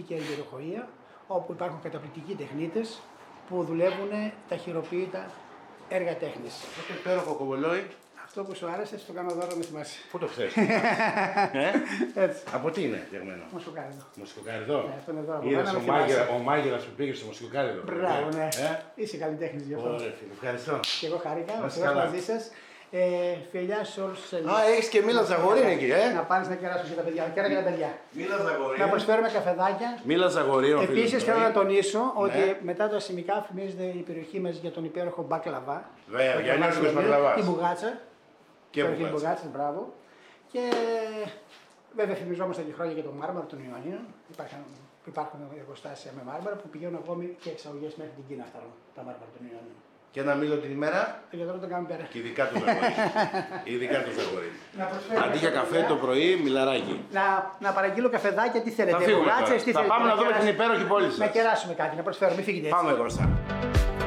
και εμπειροχωρία, όπου υπάρχουν καταπληκτικοί τεχνίτες που δουλεύουν τα χειροποίητα έργα τέχνης. Το υπέροχο κοβολόι. Αυτό που σου άρεσε, στο κάνω δώρο, με θυμάσαι. Πού το ξέρεις? Έτσι. Από τι είναι φτιαγμένο? Μοσχοκάριδο. Μοσχοκάριδο. Ναι, αυτό είναι δώρο. Είδες ο μάγειρας που πήγε στο μοσχοκάριδο. Μπράβο, ναι. Είσαι καλλιτέχνης γι' αυτό. Ωραία, φίλε, ευχαριστώ. Και εγώ χάρηκα να είστε είμαι καλά. μαζί σας. Φιλιά σε όλους τους Έλληνες. Α, έχεις και μήλα Ζαγορίν εκεί, Να πάρεις να κεράσουν και τα παιδιά. Κέρα και τα παιδιά. Μήλα Ζαγορίν. Να προσφέρουμε καφεδάκια. Μήλα Ζαγορίν. Επίσης θέλω να τονίσω ότι μετά το Ασημικά φημίζεται η περιοχή μας για τον υπέροχο μπακλαβά. Βέβαια, για νιώτικος μπακλαβάς. Την μπουγάτσα. Και την μπουγάτσα, μπράβο. Και βέβαια φημιζόμαστε και χρόνια για το μάρμαρο των Ιωαννίνων. Υπάρχουν εργοστάσια με μάρμαρα που πηγαίνουν ακόμη και εξαγωγές μέχρι την Κίνα φτάνουν τα μάρμαρα των Ιωαννίνων. Και ένα μήλο την ημέρα. Και τώρα το κάνουμε πέρα. Και ειδικά το Ζαγορίν. Ειδικά το Ζαγορίν. Αντί για καφέ το πρωί, μιλαράκι. Να παραγγείλω καφεδάκια, τι θέλετε. Θα φύγουμε μπουγάτσες, τώρα. τι Θα θέλετε. πάμε να δούμε την υπέροχη πόλη σας. Να κεράσουμε κάτι, να προσφέρουμε. Μην φύγετε έτσι. Πάμε Κώστα.